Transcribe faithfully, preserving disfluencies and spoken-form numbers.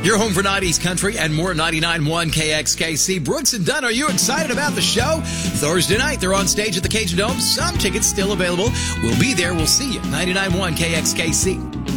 Your home for nineties country and more. Ninety-nine point one K X K C. Brooks and Dunn, are you excited about the show? Thursday night, they're on stage at the Cajun Dome. Some tickets still available. We'll be there. We'll see you. Ninety-nine point one K X K C.